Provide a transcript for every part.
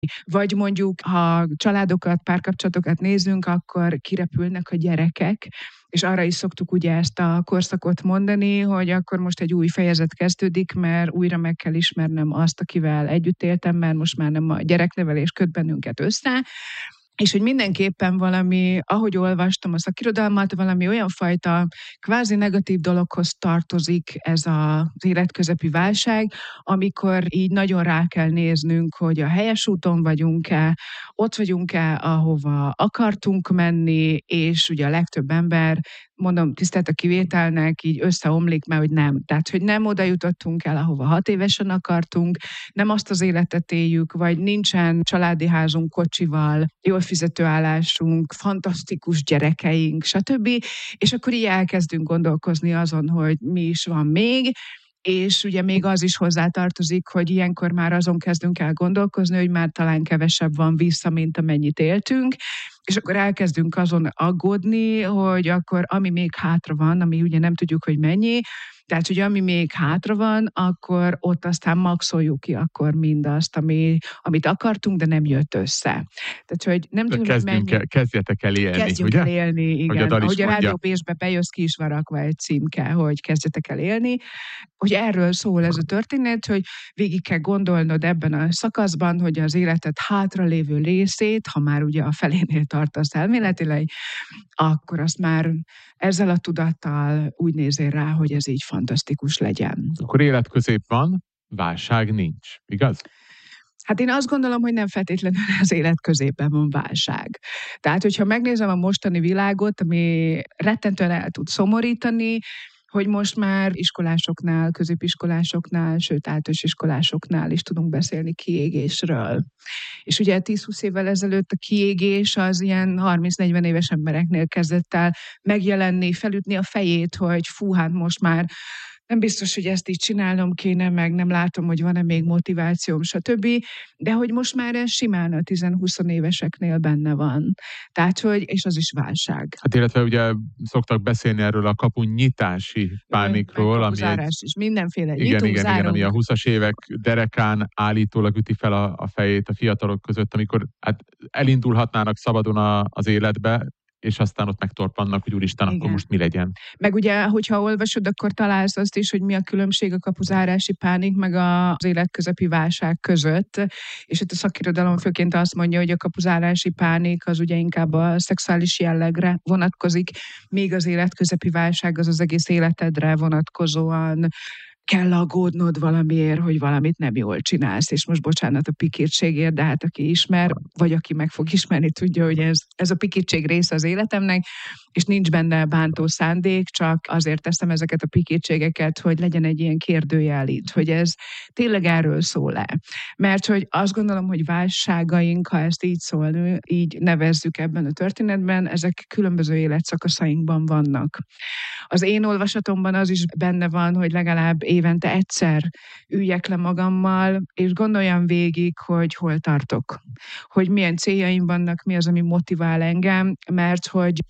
Vagy mondjuk, ha családokat, párkapcsolatokat nézünk, akkor kirepülnek a gyerekek, és arra is szoktuk ugye ezt a korszakot mondani, hogy akkor most egy új fejezet kezdődik, mert újra meg kell ismernem azt, akivel együtt éltem, mert most már nem a gyereknevelés köt bennünket össze, és hogy mindenképpen valami, ahogy olvastam a szakirodalmat, valami olyan fajta kvázi negatív dologhoz tartozik ez az életközepi válság, amikor így nagyon rá kell néznünk, hogy a helyes úton vagyunk-e, ott vagyunk-e, ahova akartunk menni, és ugye a legtöbb ember, mondom, tisztelt a kivételnek, így összeomlik, mert hogy nem. Tehát, hogy nem oda jutottunk el, ahova 6 évesen akartunk, nem azt az életet éljük, vagy nincsen családi házunk kocsival, jól fizető állásunk, fantasztikus gyerekeink, stb. És akkor így elkezdünk gondolkozni azon, hogy mi is van még, és ugye még az is hozzátartozik, hogy ilyenkor már azon kezdünk el gondolkozni, hogy már talán kevesebb van vissza, mint amennyit éltünk, és akkor elkezdünk azon aggódni, hogy akkor ami még hátra van, ami ugye nem tudjuk, hogy mennyi, tehát, hogy ami még hátra van, akkor ott aztán maxoljuk ki akkor mindazt, amit akartunk, de nem jött össze. Tehát, hogy nem tudjuk, hogy mennyi. Kezdjetek el élni, kezdjünk ugye? El élni, igen. Ahogy a Rádió Pésbe bejössz, ki is van rakva egy címke, hogy kezdjetek el élni. Hogy erről szól ez a történet, hogy végig kell gondolnod ebben a szakaszban, hogy az életed hátralévő részét, ha már ugye a felénél tartasz elméletileg, akkor azt már ezzel a tudattal úgy nézzél rá, hogy ez így fantasztikus legyen. Akkor életközép van, válság nincs, igaz? Hát én azt gondolom, hogy nem feltétlenül az élet közében van válság. Tehát, hogyha megnézem a mostani világot, ami rettentően el tud szomorítani, hogy most már iskolásoknál, középiskolásoknál, sőt általános iskolásoknál is tudunk beszélni kiégésről. És ugye 10-20 évvel ezelőtt a kiégés az ilyen 30-40 éves embereknél kezdett el megjelenni, felütni a fejét, hogy fú, hát most már nem biztos, hogy ezt így csinálnom kéne, meg nem látom, hogy van-e még motivációm, stb. De hogy most már ez simán a 10-20 éveseknél benne van. Tehát, hogy, és az is válság. Hát illetve ugye szoktak beszélni erről a kapunyitási pánikról, ami is mindenféle igen, ami a 20-as évek derekán állítólag üti fel a fejét a fiatalok között, amikor hát elindulhatnának szabadon az életbe, és aztán ott megtorpannak, hogy úristen, igen, akkor most mi legyen. Meg ugye, hogyha olvasod, akkor találsz azt is, hogy mi a különbség a kapuzárási pánik meg az életközepi válság között. És itt a szakirodalom főként azt mondja, hogy a kapuzárási pánik az ugye inkább a szexuális jellegre vonatkozik, míg az életközepi válság az egész életedre vonatkozóan kell aggódnod valamiért, hogy valamit nem jól csinálsz, és most bocsánat a pikírtségért, de hát aki ismer, vagy aki meg fog ismerni, tudja, hogy ez a pikírtség része az életemnek, és nincs benne bántó szándék, csak azért teszem ezeket a pikírtségeket, hogy legyen egy ilyen kérdőjel itt, hogy ez tényleg erről szól-e. Mert hogy azt gondolom, hogy válságaink, ha ezt így nevezzük ebben a történetben, ezek különböző életszakaszainkban vannak. Az én olvasatomban az is benne van, hogy legalább évente egyszer üljek le magammal, és gondoljam végig, hogy hol tartok. Hogy milyen céljaim vannak, mi az, ami motivál engem, mert hogy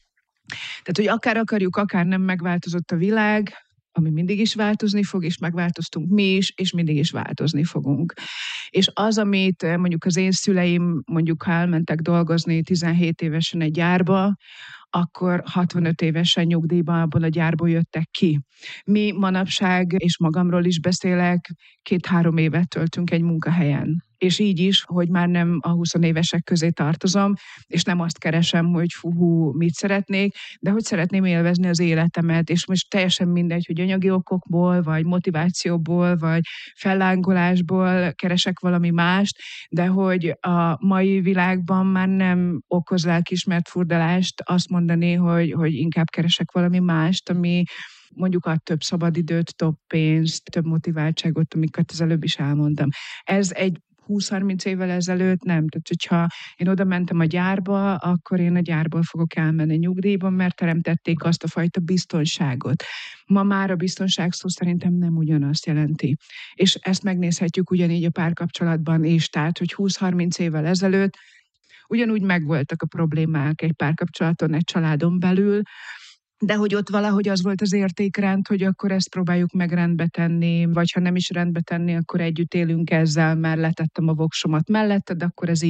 akár akarjuk, akár nem, megváltozott a világ, ami mindig is változni fog, és megváltoztunk mi is, és mindig is változni fogunk. És az, amit mondjuk az én szüleim, mondjuk ha elmentek dolgozni 17 évesen egy gyárba, akkor 65 évesen nyugdíjban abból a gyárból jöttek ki. Mi manapság, és magamról is beszélek, 2-3 évet töltünk egy munkahelyen. És így is, hogy már nem a 20 évesek közé tartozom, és nem azt keresem, hogy mit szeretnék, de hogy szeretném élvezni az életemet, és most teljesen mindegy, hogy anyagi okokból, vagy motivációból, vagy fellángolásból keresek valami mást, de hogy a mai világban már nem okoz lelkiismert furdalást azt mondani, hogy inkább keresek valami mást, ami mondjuk ad több szabadidőt, több pénzt, több motiváltságot, amiket az előbb is elmondtam. Ez egy 20-30 évvel ezelőtt nem. Tehát, hogyha én oda mentem a gyárba, akkor én a gyárból fogok elmenni nyugdíjba, mert teremtették azt a fajta biztonságot. Ma már a biztonság szó szerintem nem ugyanazt jelenti. És ezt megnézhetjük ugyanígy a párkapcsolatban is. Tehát, hogy 20-30 évvel ezelőtt ugyanúgy megvoltak a problémák egy párkapcsolaton, egy családon belül, de hogy ott valahogy az volt az értékrend, hogy akkor ezt próbáljuk meg rendbe tenni, vagy ha nem is rendbe tenni, akkor együtt élünk ezzel, mert letettem a voksomat mellette, de akkor ez